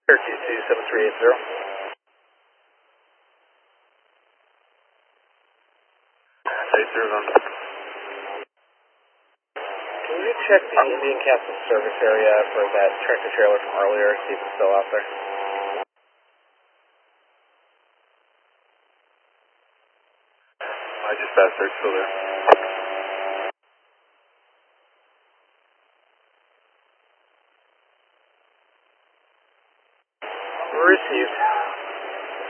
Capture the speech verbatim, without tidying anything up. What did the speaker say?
Cherokee two seven three eight zero. eight zero. Can you check the Indian Castle service area for that tractor trailer from earlier, see if it's still out there? I just passed there, it's still there. Received.